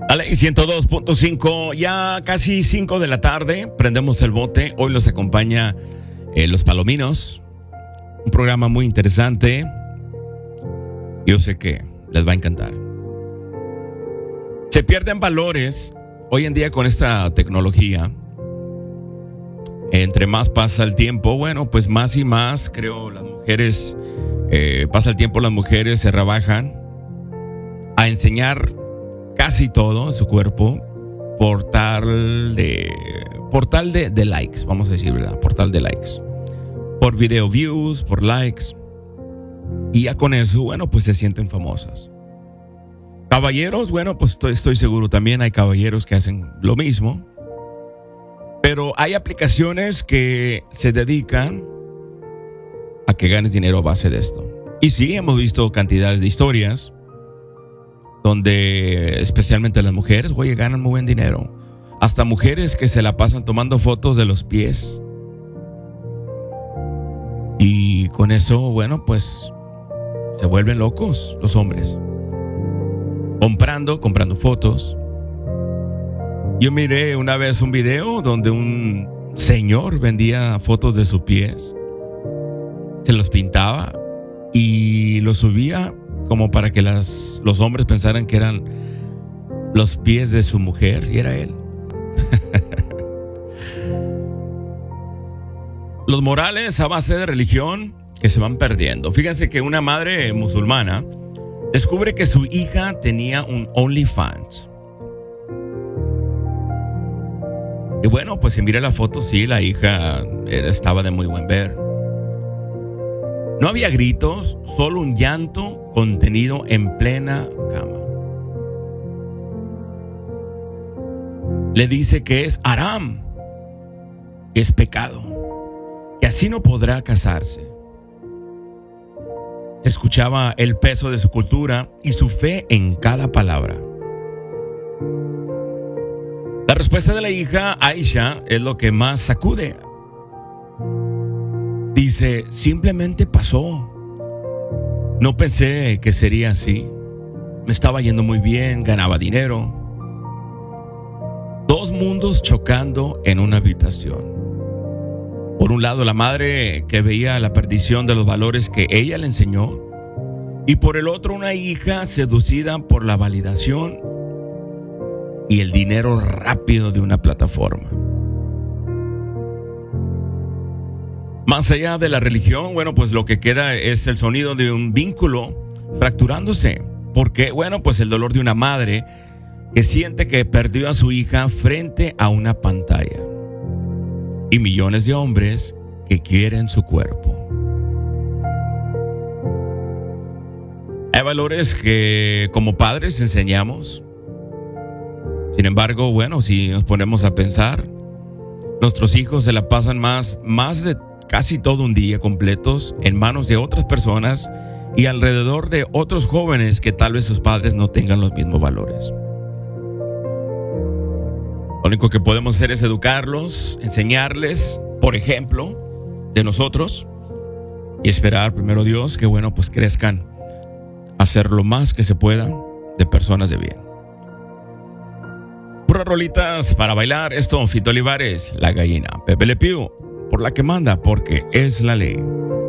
A la 102.5, ya casi 5 de la tarde, prendemos el bote. Hoy los acompaña Los Palominos, un programa muy interesante. Yo sé que les va a encantar. Se pierden valores hoy en día con esta tecnología. Entre más pasa el tiempo, bueno, pues más y más, creo, las mujeres, pasa el tiempo, las mujeres se rebajan a enseñar casi todo en su cuerpo por tal de likes, vamos a decir, ¿verdad? Por tal de likes. Por video views, por likes. Y ya con eso, bueno, pues se sienten famosas. Caballeros, bueno, pues estoy seguro también hay caballeros que hacen lo mismo. Pero hay aplicaciones que se dedican a que ganes dinero a base de esto. Y sí, hemos visto cantidades de historias donde especialmente las mujeres, oye, ganan muy buen dinero. Hasta mujeres que se la pasan tomando fotos de los pies. Y con eso, bueno, pues se vuelven locos los hombres. Comprando fotos. Yo miré una vez un video donde un señor vendía fotos de sus pies. Se los pintaba y los subía como para que los hombres pensaran que eran los pies de su mujer y era él. Los morales a base de religión que se van perdiendo. Fíjense que una madre musulmana descubre que su hija tenía un OnlyFans. Y bueno, pues si mira la foto, sí, la hija estaba de muy buen ver. No había gritos, solo un llanto contenido en plena cama. Le dice que es haram, que es pecado, que así no podrá casarse. Se escuchaba el peso de su cultura y su fe en cada palabra. La respuesta de la hija, Aisha, es lo que más sacude. Dice, simplemente pasó. No pensé que sería así. Me estaba yendo muy bien, ganaba dinero. Dos mundos chocando en una habitación. Por un lado, la madre que veía la perdición de los valores que ella le enseñó. Y por el otro, una hija seducida por la validación y el dinero rápido de una plataforma. Más allá de la religión, bueno, pues lo que queda es el sonido de un vínculo fracturándose. Porque, bueno, pues el dolor de una madre que siente que perdió a su hija frente a una pantalla. Y millones de hombres que quieren su cuerpo. Hay valores que como padres enseñamos. Sin embargo, bueno, si nos ponemos a pensar, nuestros hijos se la pasan más de casi todo un día completos en manos de otras personas y alrededor de otros jóvenes que tal vez sus padres no tengan los mismos valores. Lo único que podemos hacer es educarlos, enseñarles, por ejemplo, de nosotros y esperar primero Dios que, bueno, pues crezcan a ser lo más que se pueda de personas de bien. Puras rolitas para bailar. Esto, Fito Olivares, La Gallina. Pepe Le Pew, por la que manda, porque es la ley.